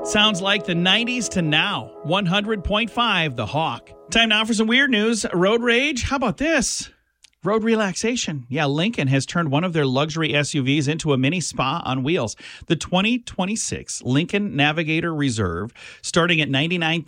Sounds like the 90s to now. 100.5 The Hawk. Time now for some weird news. Road rage? How about this? Road relaxation. Yeah, Lincoln has turned one of their luxury SUVs into a mini spa on wheels. The 2026 Lincoln Navigator Reserve, starting at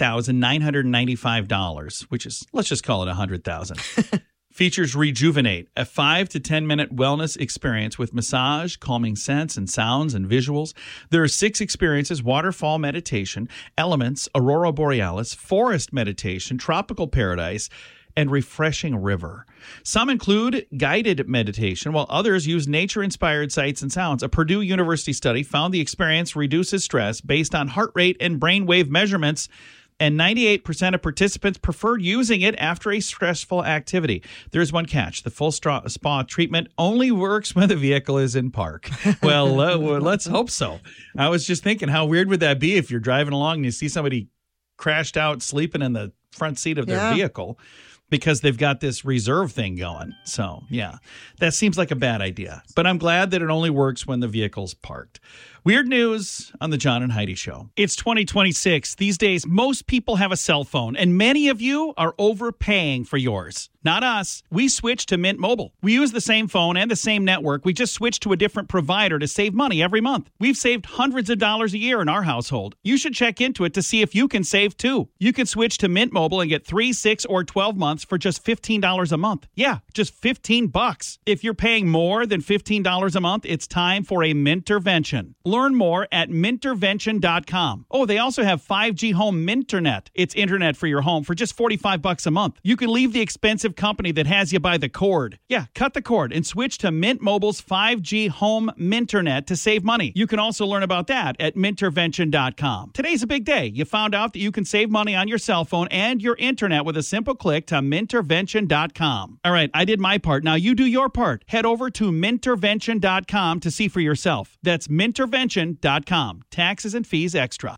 $99,995, which is, let's just call it $100,000. Features Rejuvenate, a 5 to 10 minute wellness experience with massage, calming scents and sounds and visuals. There are 6 experiences: waterfall meditation, elements, aurora borealis, forest meditation, tropical paradise, and refreshing river. Some include guided meditation, while others use nature-inspired sights and sounds. A Purdue University study found the experience reduces stress based on heart rate and brainwave measurements, and 98% of participants preferred using it after a stressful activity. There's one catch. The full spa treatment only works when the vehicle is in park. Well, let's hope so. I was just thinking, how weird would that be if you're driving along and you see somebody crashed out sleeping in the front seat of their vehicle because they've got this reserve thing going. So, yeah, that seems like a bad idea. But I'm glad that it only works when the vehicle's parked. Weird news on the John and Heidi Show. It's 2026. These days, most people have a cell phone, and many of you are overpaying for yours. Not us. We switched to Mint Mobile. We use the same phone and the same network. We just switched to a different provider to save money every month. We've saved hundreds of dollars a year in our household. You should check into it to see if you can save too. You can switch to Mint Mobile and get 3, 6, or 12 months for just $15 a month. Yeah, just $15. If you're paying more than $15 a month, it's time for a Mintervention. Learn more at Mintervention.com. Oh, they also have 5G Home Minternet. It's internet for your home for just $45 a month. You can leave the expensive company that has you by the cord. Yeah, cut the cord and switch to Mint Mobile's 5G Home Minternet to save money. You can also learn about that at Mintervention.com. Today's a big day. You found out that you can save money on your cell phone and your internet with a simple click to Mintervention.com. All right, I did my part. Now you do your part. Head over to Mintervention.com to see for yourself. That's Mintervention.com. Taxes and fees extra.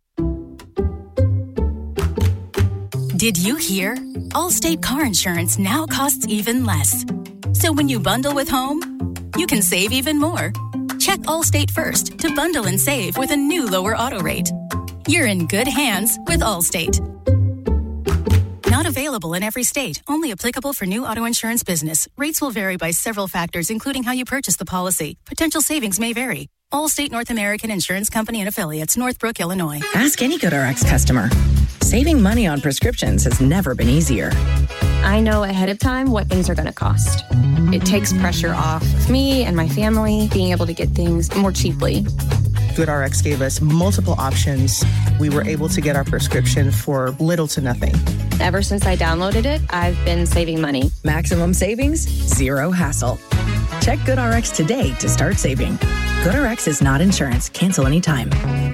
Did you hear? Allstate car insurance now costs even less. So when you bundle with home, you can save even more. Check Allstate first to bundle and save with a new lower auto rate. You're in good hands with Allstate. Not available in every state. Only applicable for new auto insurance business. Rates will vary by several factors, including how you purchase the policy. Potential savings may vary. Allstate North American Insurance Company and Affiliates, Northbrook, Illinois. Ask any GoodRx customer. Saving money on prescriptions has never been easier. I know ahead of time what things are going to cost. It takes pressure off of me and my family being able to get things more cheaply. GoodRx gave us multiple options. We were able to get our prescription for little to nothing. Ever since I downloaded it, I've been saving money. Maximum savings, zero hassle. Check GoodRx today to start saving. GoodRx is not insurance. Cancel anytime.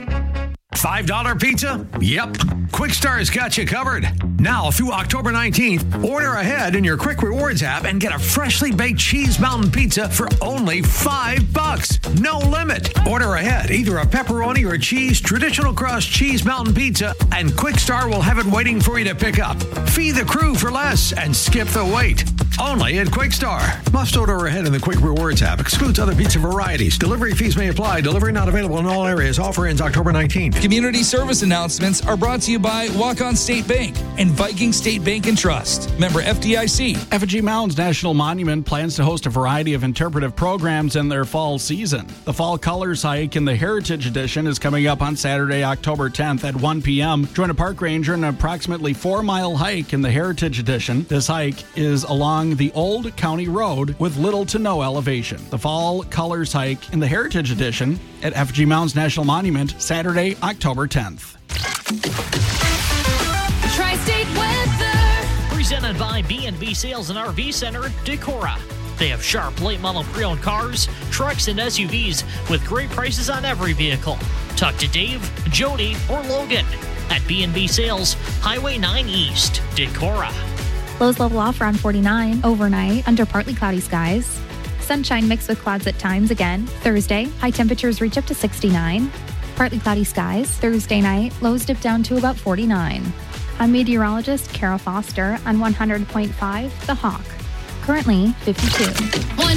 $5 pizza? Yep. Quick Star's got you covered. Now through October 19th, order ahead in your Quick Rewards app and get a freshly baked cheese mountain pizza for only $5. No limit. Order ahead, either a pepperoni or cheese traditional crust cheese mountain pizza, and Quick Star will have it waiting for you to pick up. Feed the crew for less and skip the wait. Only at Quick Star. Must order ahead in the Quick Rewards app. Excludes other pizza varieties. Delivery fees may apply. Delivery not available in all areas. Offer ends October 19th. Community service announcements are brought to you by Walk-On State Bank and Viking State Bank and Trust. Member FDIC. Effigy Mounds National Monument plans to host a variety of interpretive programs in their fall season. The Fall Colors Hike in the Heritage Edition is coming up on Saturday, October 10th at 1 p.m. Join a park ranger in an approximately 4-mile hike in the Heritage Edition. This hike is along the Old County Road with little to no elevation. The Fall Colors Hike in the Heritage Edition at Effigy Mounds National Monument, Saturday, October 10th. Tri-State weather. Presented by B&B Sales and RV Center, Decorah. They have sharp late model pre-owned cars, trucks, and SUVs with great prices on every vehicle. Talk to Dave, Jody, or Logan at B&B Sales, Highway 9 East, Decorah. Lows level off around 49 overnight under partly cloudy skies. Sunshine mixed with clouds at times again. Thursday, high temperatures reach up to 69. Partly cloudy skies. Thursday night, lows dip down to about 49. I'm meteorologist Kara Foster on 100.5 The Hawk. Currently 52.